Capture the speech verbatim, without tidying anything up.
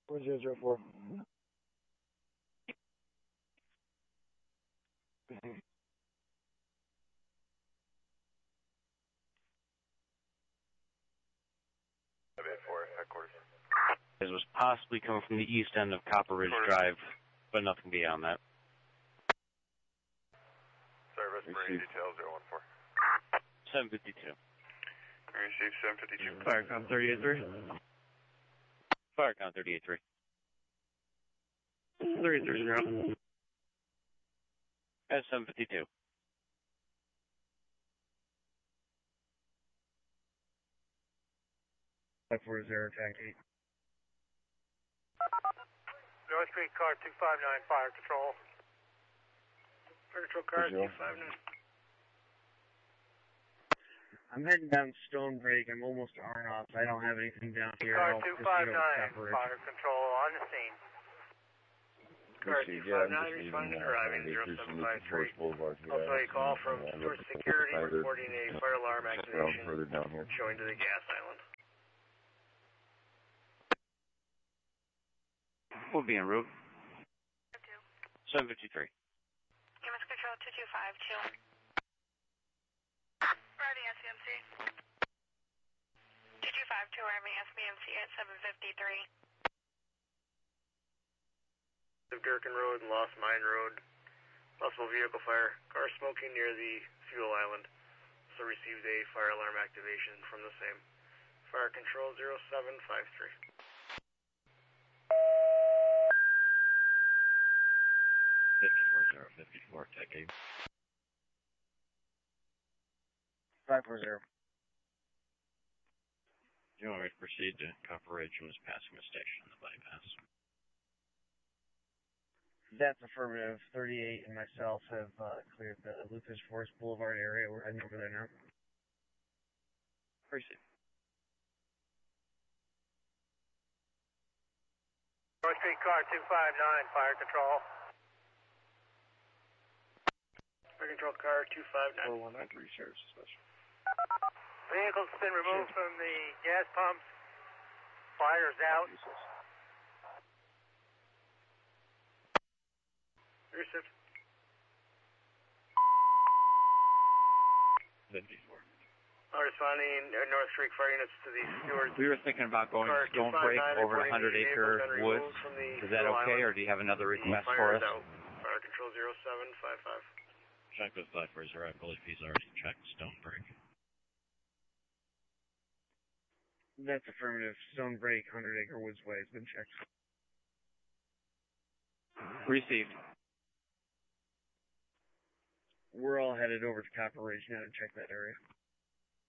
four zero zero four. It was possibly coming from the east end of Copper Ridge Drive, but nothing beyond that. Service Brady detail zero one four. seven fifty-two. Receive seven fifty-two. Firecom thirty-eight three. Firecom thirty-eight three. thirty-eight three zero. That's seven fifty-two. five four zero, attack eight. North Street car two five nine, fire control. Fire control car two five nine. I'm heading down Stone Break. I'm almost to Arnoff. I don't have anything down here. Car I'll two proceed five over to nine, Copper Ridge. fire control on the scene. Car two five nine responding to driving zero seven five three. Also a call from Source Security reporting a fire alarm activation showing to the gas island. We'll be en route. seven fifty-three. U S Control two two five two. Ready S B M C. two two five two, arriving S B M C at seven fifty-three. Durkin Road and Lost Mine Road. Possible vehicle fire. Car smoking near the fuel island. Also received a fire alarm activation from the same. Fire control zero seven five three. fifty-four zero fifty-four, tech eight. five four zero. Do you want me to proceed to Copper Ridge? I'm just passing a station on the bypass. That's affirmative. thirty-eight and myself have uh, cleared the Lucas Forest Boulevard area. We're heading over there now. Proceed. North Street car two five nine, fire control. Fire control car two five nine. four one nine three, Sheriff's Special. Vehicle's been removed from the gas pumps. Fire's out. Receive. fifty-four. I'm responding uh, North Street fire units to the stewards. We were thinking about going Car to Stone two five Break nine over to reporting Hundred the Acre vehicle's been Woods. removed from the Is that fuel okay, island. or do you have another The request fire for is us? out. Fire control zero seven five five. Check with five four zero. I believe he's already checked Stone Break. That's affirmative. Stone Break, Hundred Acre Woods Way has been checked. Received. We're all headed over to Copper Ridge now to check that area.